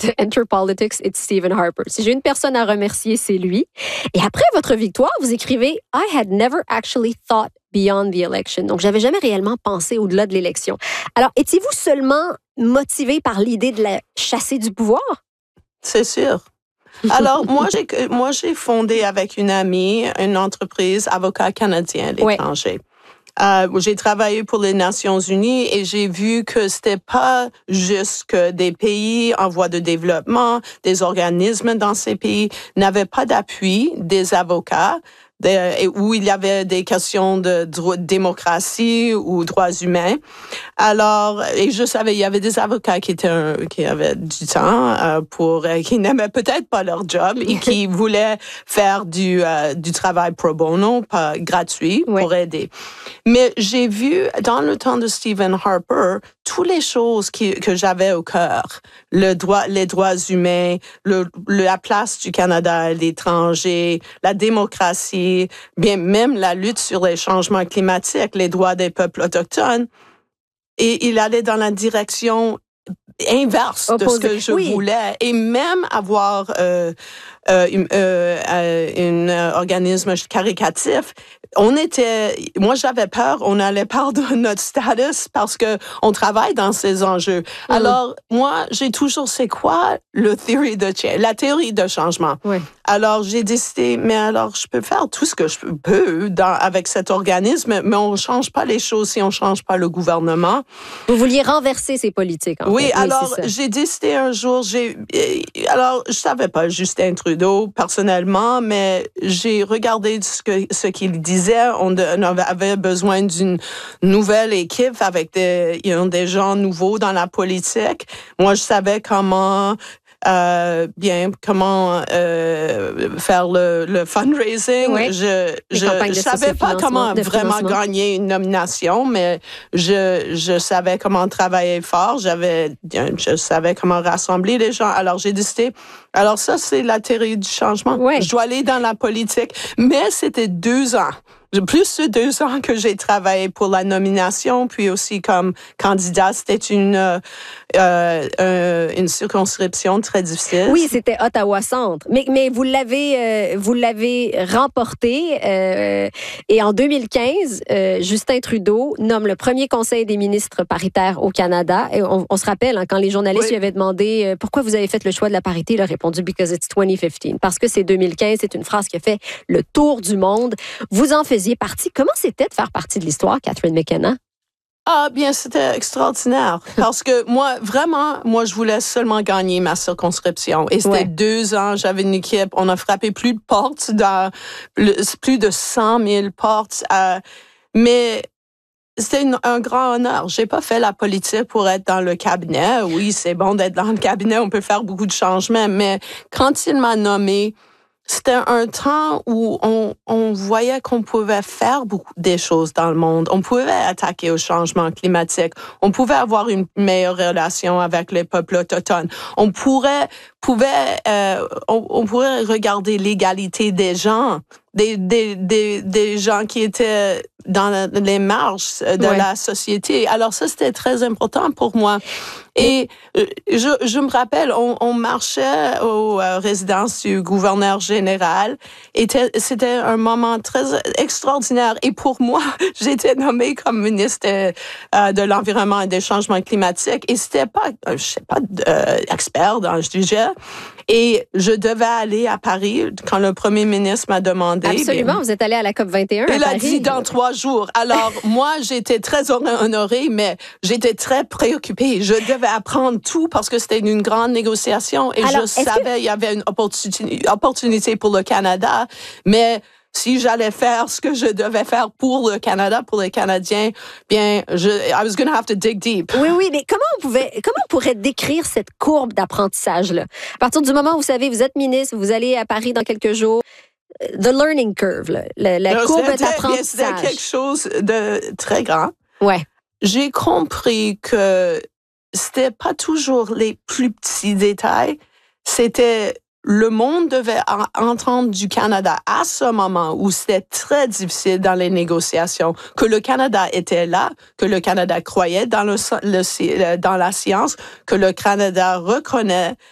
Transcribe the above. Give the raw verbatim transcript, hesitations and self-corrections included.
de Enter Politics et de Stephen Harper. Si j'ai une personne à remercier, c'est lui. Et après votre victoire, vous écrivez « I had never actually thought beyond the election ». Donc, j'avais jamais réellement pensé au-delà de l'élection. Alors, étiez-vous seulement motivé par l'idée de la chasser du pouvoir? C'est sûr. Alors, moi, j'ai, moi, j'ai fondé avec une amie une entreprise avocat canadien à l'étranger. Ouais. Euh, j'ai travaillé pour les Nations Unies et j'ai vu que c'était pas juste que des pays en voie de développement, des organismes dans ces pays n'avaient pas d'appui des avocats. De, où il y avait des questions de, de démocratie ou droits humains. Alors, et je savais, il y avait des avocats qui étaient, qui avaient du temps euh, pour, euh, qui n'aimaient peut-être pas leur job et qui voulaient faire du, euh, du travail pro bono, pas gratuit, oui. pour aider. Mais j'ai vu, dans le temps de Stephen Harper, toutes les choses qui, que j'avais au cœur. Le droit, les droits humains, le, la place du Canada à l'étranger, la démocratie, bien même la lutte sur les changements climatiques, les droits des peuples autochtones. Et il allait dans la direction inverse Opposé. de ce que je oui. voulais. Et même avoir euh, euh, une, euh, un euh, organisme caricatif, on était, moi j'avais peur, on allait perdre notre status parce que on travaille dans ces enjeux. Mm. Alors moi j'ai toujours c'est quoi le theory de change, la théorie de changement. Oui. Alors j'ai décidé mais alors je peux faire tout ce que je peux dans, avec cet organisme, mais on change pas les choses si on change pas le gouvernement. Vous vouliez renverser ces politiques. En oui, fait. alors oui, j'ai décidé un jour, j'ai alors je savais pas Justin Trudeau personnellement, mais j'ai regardé ce que ce qu'il disait. On, de, on avait besoin d'une nouvelle équipe avec des, you know, des gens nouveaux dans la politique. Moi, je savais comment euh, bien comment euh, faire le, le fundraising. Oui. Je je, je savais pas comment vraiment gagner une nomination, mais je je savais comment travailler fort. J'avais je savais comment rassembler les gens. Alors j'ai décidé. Alors ça c'est la théorie du changement. Oui. Je dois aller dans la politique, mais c'était deux ans. Plus de deux ans que j'ai travaillé pour la nomination, puis aussi comme candidat, c'était une euh, euh, une circonscription très difficile. Oui, c'était Ottawa-Centre, mais mais vous l'avez euh, vous l'avez remporté euh, et en deux mille quinze, euh, Justin Trudeau nomme le premier Conseil des ministres paritaire au Canada. Et on, on se rappelle hein, quand les journalistes oui. lui avaient demandé euh, pourquoi vous avez fait le choix de la parité, il a répondu because it's twenty fifteen, parce que c'est deux mille quinze, c'est une phrase qui a fait le tour du monde. Vous en faisiez partie. Comment c'était de faire partie de l'histoire, Catherine McKenna? Ah, bien, c'était extraordinaire. Parce que moi, vraiment, moi, je voulais seulement gagner ma circonscription. Et c'était ouais. deux ans, j'avais une équipe, on a frappé plus de portes, dans le, plus de cent mille portes. Euh, mais c'était une, un grand honneur. J'ai pas fait la politique pour être dans le cabinet. Oui, c'est bon d'être dans le cabinet, on peut faire beaucoup de changements. Mais quand il m'a nommé, c'était un temps où on, on voyait qu'on pouvait faire beaucoup des choses dans le monde. On pouvait attaquer au changement climatique. On pouvait avoir une meilleure relation avec les peuples autochtones. On pourrait, pouvait, euh, on, on pourrait regarder l'égalité des gens, des, des, des, des gens qui étaient dans les marges de ouais. la société. Alors ça, c'était très important pour moi. Et je, je me rappelle, on, on marchait aux euh, résidences du gouverneur général. Et c'était un moment très extraordinaire. Et pour moi, j'ai été nommée comme ministre euh, de l'Environnement et des changements climatiques. Et c'était pas, je sais pas, euh, expert dans le sujet. Et je devais aller à Paris quand le premier ministre m'a demandé. Absolument, bien, vous êtes allé à la COP vingt et un à il Paris. Il a dit dans trois jours. Alors, moi, j'étais très honorée, mais j'étais très préoccupée. Je devais apprendre tout parce que c'était une grande négociation et Alors, je savais qu'il que... y avait une opportunité, opportunité pour le Canada, mais si j'allais faire ce que je devais faire pour le Canada, pour les Canadiens, bien, je, I was going to have to dig deep. Oui, oui, mais comment on pouvait, comment on pourrait décrire cette courbe d'apprentissage-là? À partir du moment où vous savez, vous êtes ministre, vous allez à Paris dans quelques jours, the learning curve, là, la, la Alors, courbe c'était, d'apprentissage. C'était quelque chose de très grand. Ouais. J'ai compris que c'était pas toujours les plus petits détails, c'était le monde devait entendre du Canada à ce moment où c'était très difficile dans les négociations, que le Canada était là, que le Canada croyait dans, le, le, dans la science, que le Canada reconnaît